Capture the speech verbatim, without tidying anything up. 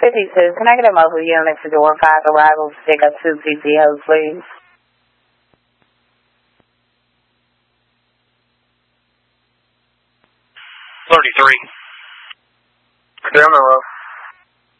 fifty-two, can I get a mobile unit to door five arrivals to pick up two P C Os, please? thirty-three. Down the road.